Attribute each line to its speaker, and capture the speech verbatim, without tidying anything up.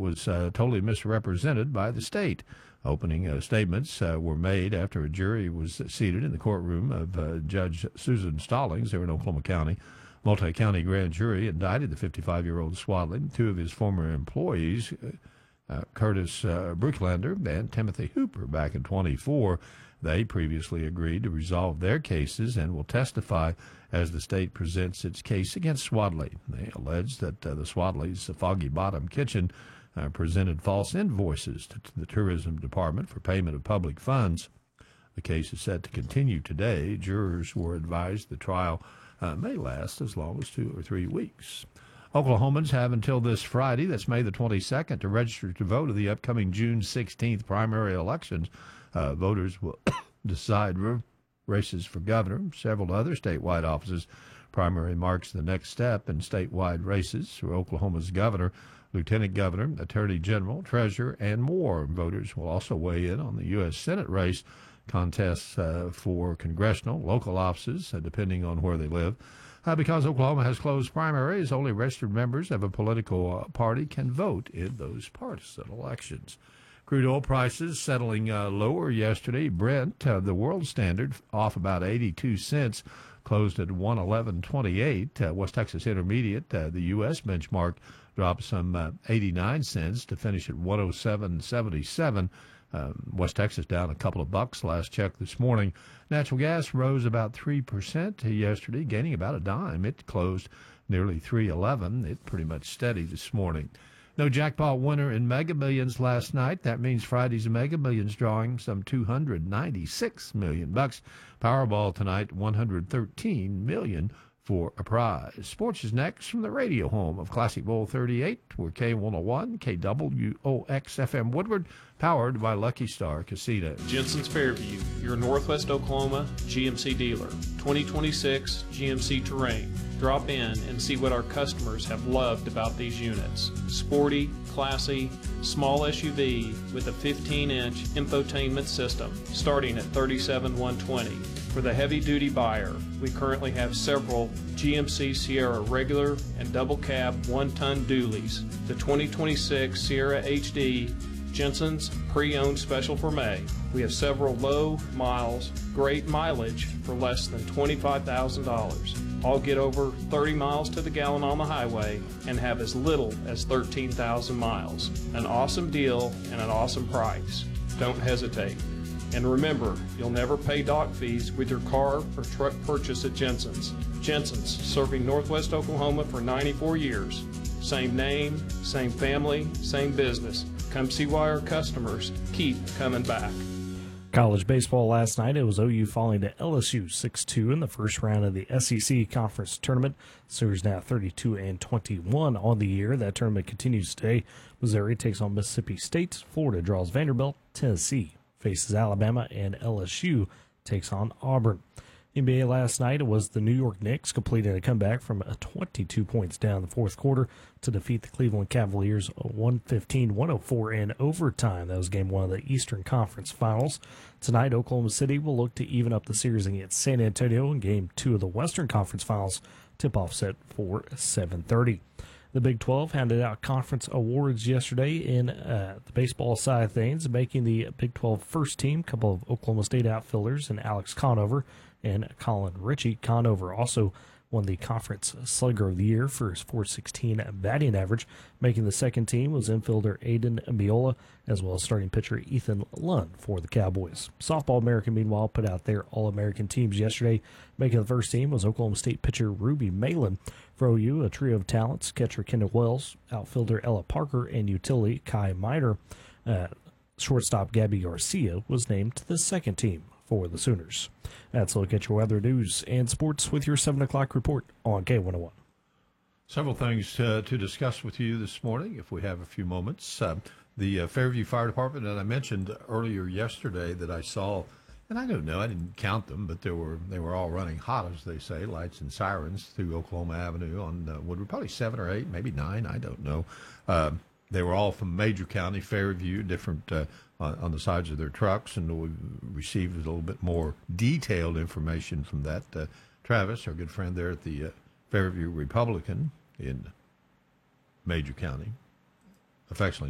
Speaker 1: was uh, totally misrepresented by the state. Opening uh, statements uh, were made after a jury was seated in the courtroom of uh, Judge Susan Stallings there in Oklahoma County. Multi-county grand jury indicted the fifty-five-year-old Swadley, two of his former employees, uh, uh, Curtis uh, Brooklander and Timothy Hooper, back in twenty-four. They previously agreed to resolve their cases and will testify as the state presents its case against Swadley. They allege that uh, the Swadleys' Foggy Bottom Kitchen uh, presented false invoices to, to the Tourism Department for payment of public funds. The case is set to continue today. Jurors were advised the trial uh, may last as long as two or three weeks. Oklahomans have until this Friday, that's May the twenty-second, to register to vote in the upcoming June sixteenth primary elections. Uh, voters will decide races for governor, several other statewide offices. Primary marks the next step in statewide races for Oklahoma's governor, lieutenant governor, attorney general, treasurer, and more. Voters will also weigh in on the U S Senate race, contests uh, for congressional, local offices, uh, depending on where they live. Uh, because Oklahoma has closed primaries, only registered members of a political uh, party can vote in those partisan elections. Crude oil prices settling uh, lower yesterday. Brent, uh, the world standard, off about eighty-two cents, closed at one eleven twenty-eight. Uh, West Texas Intermediate, uh, the U S benchmark, dropped some uh, eighty-nine cents to finish at one oh seven seventy-seven. Um, West Texas down a couple of bucks last check this morning. Natural gas rose about three percent yesterday, gaining about a dime. It closed nearly three eleven. It pretty much steady this morning. No jackpot winner in Mega Millions last night. That means Friday's Mega Millions drawing some two hundred ninety-six million bucks. Powerball tonight, one hundred thirteen million for a prize. Sports is next from the radio home of Classic Bowl thirty-eight. We're K one oh one, K W O X F M Woodward, powered by Lucky Star Casino.
Speaker 2: Jensen's Fairview, your Northwest Oklahoma G M C dealer. twenty twenty-six G M C Terrain. Drop in and see what our customers have loved about these units. Sporty, classy, small S U V with a fifteen inch infotainment system starting at thirty-seven thousand one hundred twenty dollars. For the heavy-duty buyer, we currently have several G M C Sierra regular and double cab one-ton dualies. The twenty twenty-six Sierra H D, Jensen's pre-owned special for May. We have several low miles, great mileage for less than twenty-five thousand dollars. All get over thirty miles to the gallon on the highway and have as little as thirteen thousand miles. An awesome deal and an awesome price. Don't hesitate. And remember, you'll never pay dock fees with your car or truck purchase at Jensen's. Jensen's, serving Northwest Oklahoma for ninety-four years. Same name, same family, same business. Come see why our customers keep coming back.
Speaker 3: College baseball last night, it was O U falling to L S U six two in the first round of the S E C Conference Tournament. Sooners now thirty-two and twenty-one on the year. That tournament continues today. Missouri takes on Mississippi State. Florida draws Vanderbilt. Tennessee faces Alabama, and L S U takes on Auburn. N B A last night, it was the New York Knicks completing a comeback from a twenty-two points down in the fourth quarter to defeat the Cleveland Cavaliers one fifteen to one oh four in overtime. That was game one of the Eastern Conference Finals. Tonight, Oklahoma City will look to even up the series against San Antonio in game two of the Western Conference Finals. Tip-off set for seven thirty. The Big twelve handed out conference awards yesterday in uh, the baseball side of things, making the Big twelve first team, a couple of Oklahoma State outfielders, and Alex Conover and Colin Ritchie. Conover also won the Conference Slugger of the Year for his four sixteen batting average. Making the second team was infielder Aiden Miola, as well as starting pitcher Ethan Lund for the Cowboys. Softball American, meanwhile, put out their All-American teams yesterday. Making the first team was Oklahoma State pitcher Ruby Malin. For O U, a trio of talents, catcher Kendall Wells, outfielder Ella Parker, and utility Kai Miner. Uh, shortstop Gabby Garcia was named to the second team for the Sooners. That's a look at your weather, news, and sports with your seven o'clock report on K one oh one.
Speaker 1: Several things uh, to discuss with you this morning, if we have a few moments. Uh, the uh, Fairview Fire Department, and I mentioned earlier yesterday that I saw, and I don't know, I didn't count them, but there were they were all running hot, as they say, lights and sirens through Oklahoma Avenue on uh, Woodward, probably seven or eight, maybe nine, I don't know. Uh, they were all from Major County, Fairview, different uh, on, on the sides of their trucks, and we received a little bit more detailed information from that. Uh, Travis, our good friend there at the uh, Fairview Republican in Major County, affectionately